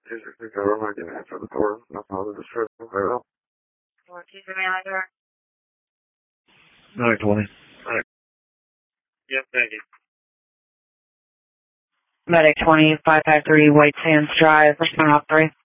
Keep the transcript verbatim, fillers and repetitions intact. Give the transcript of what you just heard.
Is it the government can answer the door? Not all of the stress. Very well. What's your manager? nine twenty. All right. Yep, thank you. Medic twenty, five five three White Sands Drive, respond off three.